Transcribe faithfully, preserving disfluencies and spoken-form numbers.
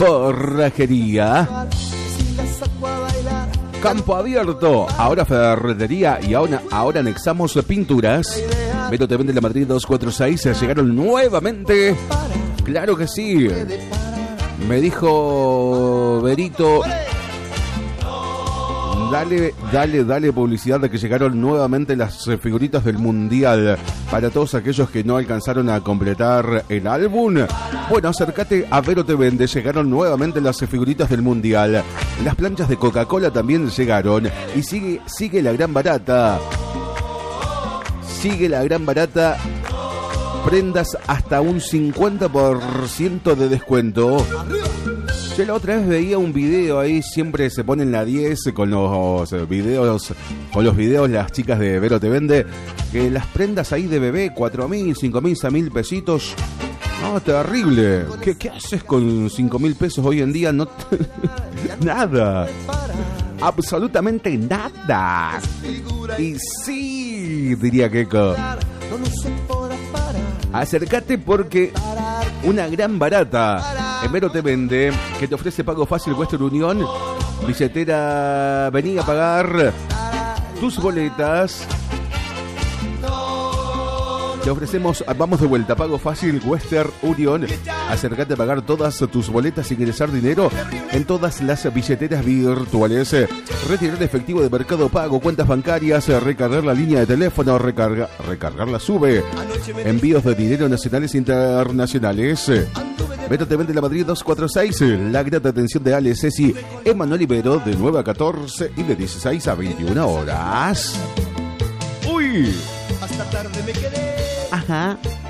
Forrajería. Campo Abierto, ahora ferretería y ahora, ahora anexamos pinturas. Vero te vende la Madrid dos cuatro seis, llegaron nuevamente. Claro que sí. Me dijo Berito, dale, dale, dale publicidad de que llegaron nuevamente las figuritas del Mundial. Para todos aquellos que no alcanzaron a completar el álbum, bueno, acércate a Vero te vende, llegaron nuevamente las figuritas del Mundial. Las planchas de Coca-Cola también llegaron. Y sigue, sigue la gran barata. Sigue la gran barata. Prendas hasta un cincuenta por ciento de descuento. Yo la otra vez veía un video ahí, siempre se ponen la diez con los videos, con los videos las chicas de Vero te vende, que las prendas ahí de bebé, cuatro mil, cinco mil, seis mil pesitos. No, terrible. ¿Qué, qué haces con cinco mil pesos hoy en día? No te... Nada. Absolutamente nada. Y sí, diría Keiko. Acércate porque una gran barata en Vero te vende, que te ofrece pago fácil Western Union, billetera, vení a pagar tus boletas. Te ofrecemos, vamos de vuelta, pago fácil Western Union. Acércate a pagar todas tus boletas sin ingresar dinero en todas las billeteras virtuales. Retirar efectivo de Mercado Pago, cuentas bancarias, recargar la línea de teléfono, recarga, recargar la sube. Envíos de dinero nacionales e internacionales. Vero te vende la Madrid dos cuatro seis. La grata atención de Ale, Ceci, Emanuel Ibero de nueve a catorce y de dieciséis a veintiuna horas. ¡Uy! Hasta tarde me quedé. Ajá.